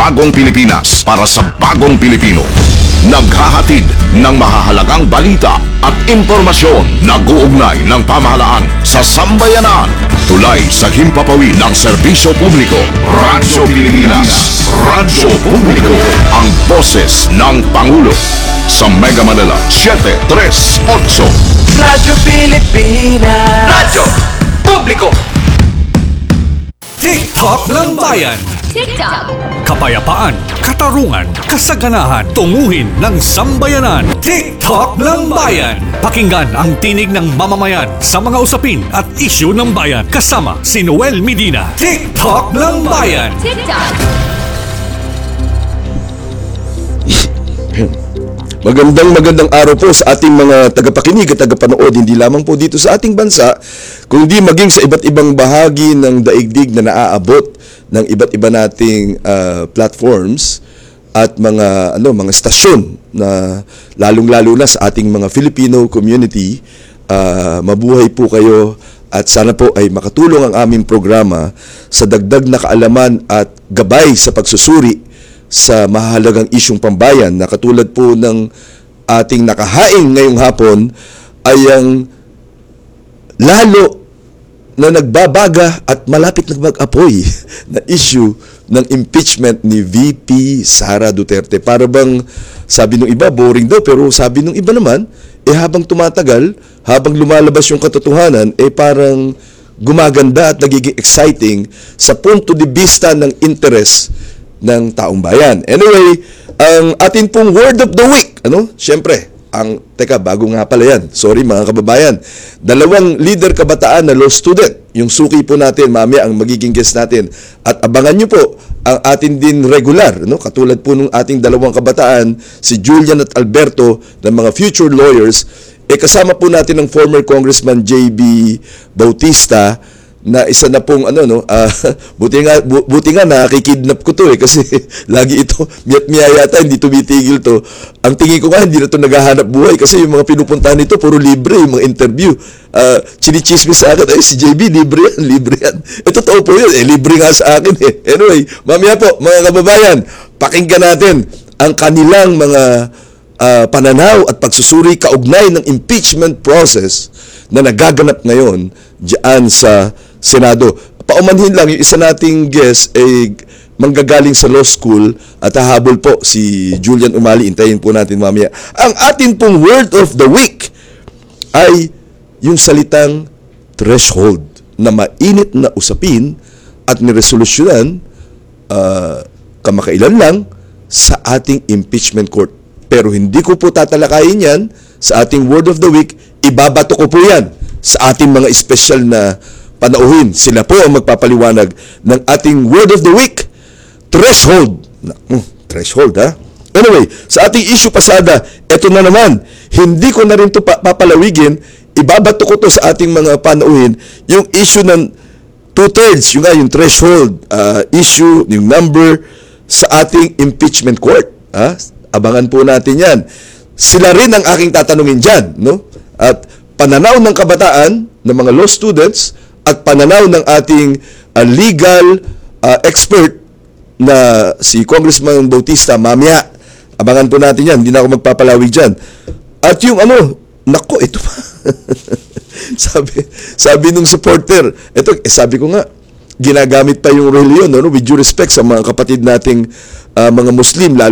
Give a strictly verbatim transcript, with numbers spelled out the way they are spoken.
bagong Pilipinas para sa bagong Pilipino. Naghahatid ng mahahalagang balita at impormasyon na guugnay ng pamahalaan sa sambayanan. Tulay sa himpapawid ng serbisyo publiko. Radyo Pilipinas. Radyo Publiko. Ang boses ng Pangulo. Sa Mega Manila, seven three eight. Radyo Pilipinas. Radyo Publiko. TikTok ng Bayan. TikTok. Kapayapaan, katarungan, kasaganahan, tunguhin ng sambayanan. TikTok ng Bayan. Pakinggan ang tinig ng mamamayan sa mga usapin at isyu ng bayan. Kasama si Noel Medina. TikTok ng Bayan. TikTok. Magandang magandang araw po sa ating mga tagapakinig at tagapanood, hindi lamang po dito sa ating bansa, kundi maging sa iba't ibang bahagi ng daigdig na naaabot ng iba't iba nating uh, platforms at mga ano mga stasyon na lalong-lalo na sa ating mga Filipino community. Uh, mabuhay po kayo at sana po ay makatulong ang aming programa sa dagdag na kaalaman at gabay sa pagsusuri sa mahalagang isyong pambayan na katulad po ng ating nakahain ngayong hapon ay ang lalo na nagbabaga at malapit na mag-apoy na issue ng impeachment ni V P Sara Duterte. Para bang sabi nung iba boring daw, pero sabi nung iba naman eh habang tumatagal, habang lumalabas yung katotohanan eh parang gumaganda at nagiging exciting sa punto de vista ng interes ng taong bayan. Anyway, ang atin pong word of the week, ano? Siyempre, ang, teka, bago nga pala yan. Sorry mga kababayan. Dalawang leader kabataan na law student. Yung suki po natin, mamaya ang magiging guest natin. At abangan nyo po ang atin din regular, no? Katulad po nung ating dalawang kabataan, si Julian at Alberto, ng mga future lawyers, eh kasama po natin ng former Congressman J B Bautista, na isa na pong ano no uh, buti nga bu, buti nga nakikidnap ko to eh kasi lagi ito miyat miya yata hindi tumitigil to. Ang tingin ko nga hindi na to naghahanap buhay kasi yung mga pinupuntahan nito puro libre yung mga interview. Uh, chinichismis sa akin ay si J B libre yan, libre yan. Eh totoo po yun, eh libre nga sa akin eh. Anyway, mamaya po mga kababayan, pakinggan natin ang kanilang mga uh, pananaw at pagsusuri kaugnay ng impeachment process na nagaganap ngayon diyan sa Senado. Paumanhin lang, yung isa nating guest ay manggagaling sa law school at hahabol po si Julian Umali. Intayin po natin mamaya. Ang atin pong word of the week ay yung salitang threshold na mainit na usapin at niresolusyonan uh, kamakailan lang sa ating impeachment court. Pero hindi ko po tatalakayin yan sa ating word of the week. Ibabato ko po yan sa ating mga special na panauhin. Sila po ang magpapaliwanag ng ating word of the week, threshold. Uh, threshold, ha? Anyway, sa ating issue pasada, eto na naman, hindi ko na rin ito pa- papalawigin, ibabato ko to sa ating mga panauhin, yung issue ng two-thirds, yung nga, yung threshold uh, issue, yung number sa ating impeachment court. Ha? Abangan po natin yan. Sila rin ang aking tatanungin dyan, no? At pananaw ng kabataan, ng mga law students, at pananaw ng ating uh, legal uh, expert na si Congressman Bautista, mamaya. Abangan po natin yan. Hindi na ako magpapalawig dyan. At yung ano, nako, ito pa. sabi, sabi nung supporter, ito, eh, sabi ko nga, ginagamit pa yung reliyon, no, with due respect sa mga kapatid nating uh, mga Muslim, lalo